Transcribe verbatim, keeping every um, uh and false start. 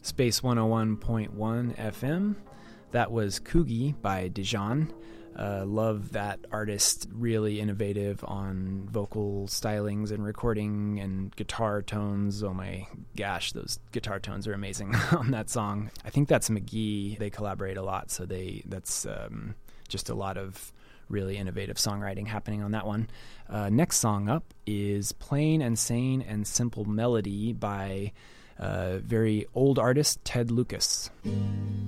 Space one oh one point one F M. That was Coogie by Dijon. Uh, love that artist, really innovative on vocal stylings and recording and guitar tones. Oh my gosh, those guitar tones are amazing on that song. I think that's McGee. They collaborate a lot, so they that's um, just a lot of really innovative songwriting happening on that one. Uh, next song up is Plain and Sane and Simple Melody by uh, very old artist Ted Lucas.